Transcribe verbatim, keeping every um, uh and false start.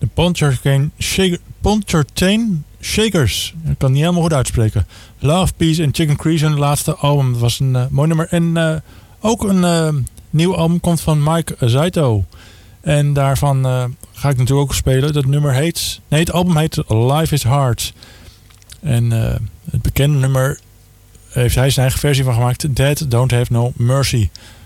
Pontchartrain Shaker, Pontchartrain Shakers. Ik kan het niet helemaal goed uitspreken. Love, Peace en Chicken Grease, hun laatste album. Dat was een uh, mooi nummer. En uh, ook een uh, nieuw album komt van Mike Zaito. En daarvan uh, ga ik natuurlijk ook spelen. Dat nummer heet... Nee, het album heet Life is Hard. En uh, het bekende nummer heeft hij zijn eigen versie van gemaakt. Dead Don't Have No Mercy.